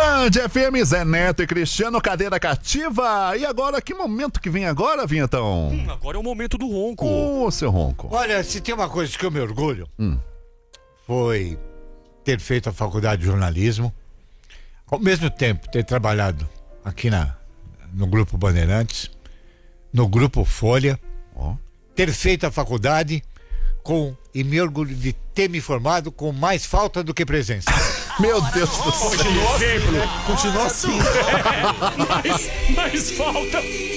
Band FM, Zé Neto e Cristiano, cadeira cativa. E agora, que momento que vem agora, Vinhetão? Agora é o momento do ronco. Ô, seu ronco. Olha, se tem uma coisa que eu me orgulho, foi ter feito a faculdade de jornalismo, ao mesmo tempo ter trabalhado aqui no Grupo Bandeirantes, no Grupo Folha, ter feito a faculdade e me orgulho de ter me formado com mais falta do que presença. Meu Deus do céu. Continua assim. Continua assim. Mas falta.